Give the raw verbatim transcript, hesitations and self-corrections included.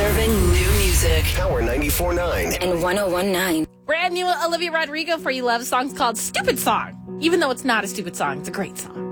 Serving new music. Power ninety-four point nine. And one oh one point nine. Brand new Olivia Rodrigo for You Love song's called Stupid Song. Even though it's not a stupid song, it's a great song.